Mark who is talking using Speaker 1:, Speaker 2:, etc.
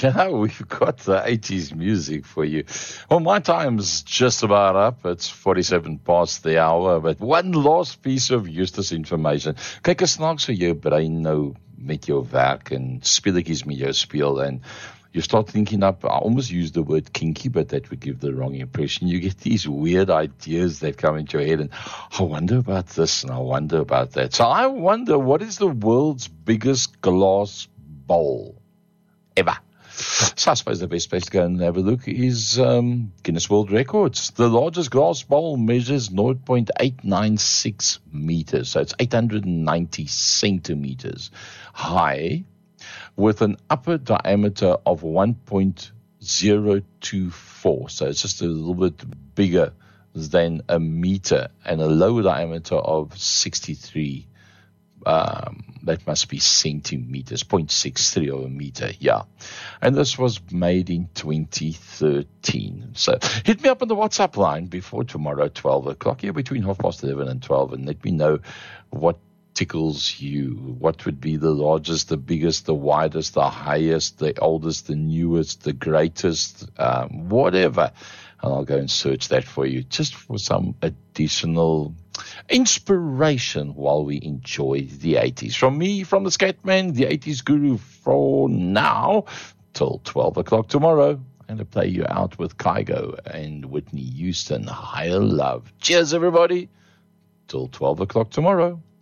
Speaker 1: Yeah, we've got the 80s music for you. Well, my time's just about up. It's 47 past the hour. But one last piece of useless information. Kyk, as snaaks vir jou brein nou met jou werk en speletjies met jou speel en you start thinking up, I almost use the word kinky, but that would give the wrong impression. You get these weird ideas that come into your head, and I wonder about this, and I wonder about that. So I wonder, what is the world's biggest glass bowl ever? So I suppose the best place to go and have a look is Guinness World Records. The largest glass bowl measures 0.896 meters, so it's 890 centimeters high, with an upper diameter of 1.024. So it's just a little bit bigger than a meter, and a lower diameter of 63. That must be centimeters, 0.63 of a meter, yeah. And this was made in 2013. So hit me up on the WhatsApp line before tomorrow, 12 o'clock, between 11:30 and 12, and let me know what tickles you. What would be the largest, the biggest, the widest, the highest, the oldest, the newest, the greatest, whatever. And I'll go and search that for you, just for some additional inspiration while we enjoy the 80s. From me, from the Scatman, the 80s guru, for now till 12 o'clock tomorrow. I'm going to play you out with Kygo and Whitney Houston, Higher Love. Cheers, everybody. Till 12 o'clock tomorrow.